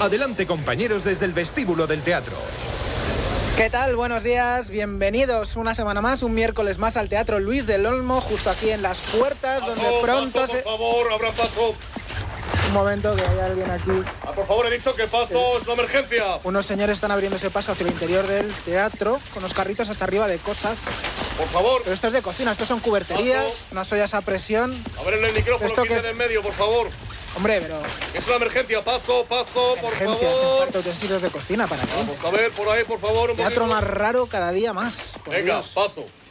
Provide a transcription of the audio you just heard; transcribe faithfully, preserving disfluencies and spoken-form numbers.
Adelante, compañeros, desde el vestíbulo del teatro. ¿Qué tal? Buenos días, bienvenidos una semana más, un miércoles más al Teatro Luis del Olmo, justo aquí en las puertas, paso, donde pronto paso, se... por favor, abra paso. Un momento, que hay alguien aquí. Ah, por favor, he dicho que paso, es una emergencia. Unos señores están abriéndose paso hacia el interior del teatro, con los carritos hasta arriba de cosas. Por favor. Pero esto es de cocina, esto son cuberterías, Paso. unas ollas a presión. A ver, en el micrófono, ¿Esto quiten qué es? en medio, por favor. Hombre, pero... Es una emergencia, paso, paso, por emergencia, hacen favor. falta utensilios de cocina para qué. Vamos a ver, por ahí, por favor, un Teatro poquito. más raro cada día más. Por Venga, Dios. paso.